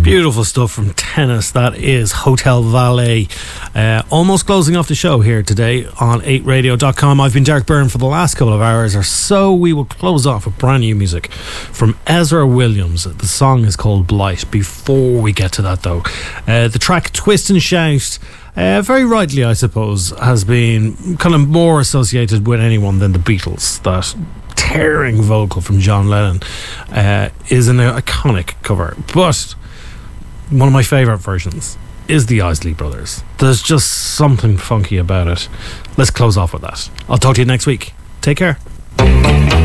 Beautiful stuff from Tennis. That is Hotel Valet. Almost closing off the show here today on 8radio.com. I've been Derek Byrne for the last couple of hours or so. We will close off with brand new music from Ezra Williams. The song is called Blight. Before we get to that though, the track Twist and Shout, very rightly I suppose, has been kind of more associated with anyone than the Beatles. That tearing vocal from John Lennon is an iconic cover, but one of my favourite versions is the Isley Brothers. There's just something funky about it. Let's close off with that. I'll talk to you next week. Take care.